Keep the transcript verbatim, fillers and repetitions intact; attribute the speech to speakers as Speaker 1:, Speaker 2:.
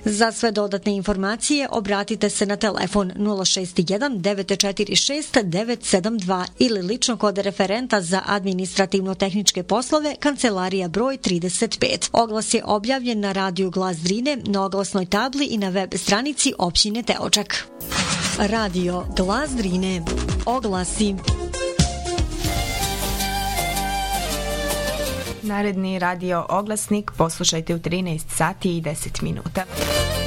Speaker 1: Za sve dodatne informacije obratite se na telefon nula šest jedan devet četiri šest devet sedam dva ili lično kod referenta za administrativno-tehničke poslove, kancelarija broj trideset pet. Oglas je objavljen na radiju Glas Drine, na oglasnoj tabli i na web stranici općine Teočak. Radio Glas Drine. Oglasi.
Speaker 2: Naredni radio oglasnik poslušajte u trinaest sati i deset minuta.